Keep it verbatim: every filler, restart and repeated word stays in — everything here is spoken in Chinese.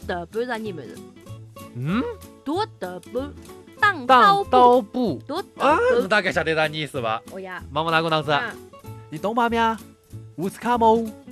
的不是啥物事？ 嗯， 多的不当当刀刀布多啊， 的大概晓得啥意思吧？ 不。哦呀， 妈妈哪个哪子？ 啊你懂吗？咩？乌斯卡蒙。